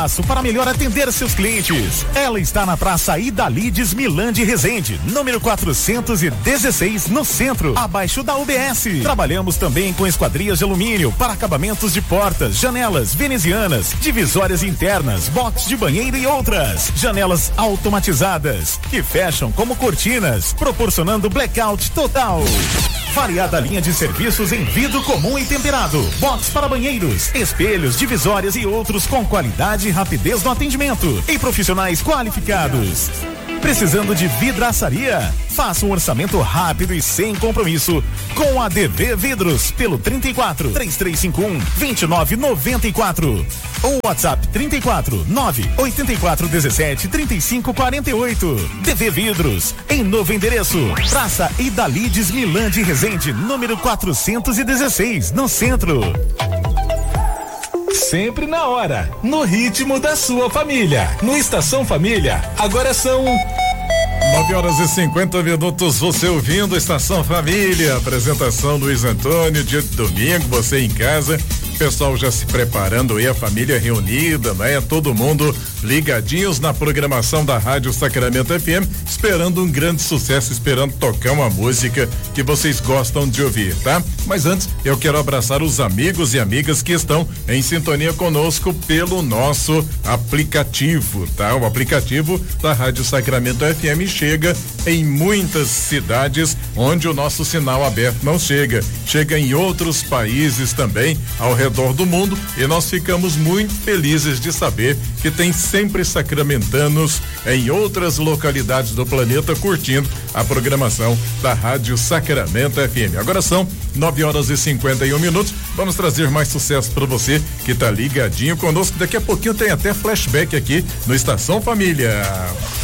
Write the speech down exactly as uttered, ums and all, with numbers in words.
Para melhor atender seus clientes. Ela está na Praça Idalides Milande Resende, número quatrocentos e dezesseis, no centro, abaixo da U B S. Trabalhamos também com esquadrias de alumínio para acabamentos de portas, janelas venezianas, divisórias internas, box de banheiro e outras. Janelas automatizadas que fecham como cortinas, proporcionando blackout total. Variada linha de serviços em vidro comum e temperado, box para banheiros, espelhos, divisórias e outros com qualidade e rapidez no atendimento e profissionais qualificados. Precisando de vidraçaria? Faça um orçamento rápido e sem compromisso com a D V Vidros pelo trinta e quatro, três três cinco um, dois nove nove quatro ou WhatsApp trinta e quatro, nove oito quatro um sete, três cinco quatro oito. D V Vidros, em novo endereço, Praça Idalides Milande Resende, número quatrocentos e dezesseis, no centro. Sempre na hora, no ritmo da sua família. No Estação Família, agora são nove horas e cinquenta minutos, você ouvindo Estação Família, apresentação Luiz Antônio, dia de domingo, você em casa, pessoal já se preparando aí, a família reunida, né? Todo mundo ligadinhos na programação da Rádio Sacramento F M, esperando um grande sucesso, esperando tocar uma música que vocês gostam de ouvir, tá? Mas antes, eu quero abraçar os amigos e amigas que estão em sintonia conosco pelo nosso aplicativo, tá? O aplicativo da Rádio Sacramento F M chega em muitas cidades onde o nosso sinal aberto não chega, chega em outros países também ao redor do mundo, e nós ficamos muito felizes de saber que tem sempre sacramentanos em outras localidades do planeta curtindo a programação da Rádio Sacramento F M. Agora são nove horas e cinquenta e um minutos. Vamos trazer mais sucesso para você que tá ligadinho conosco. Daqui a pouquinho tem até flashback aqui no Estação Família.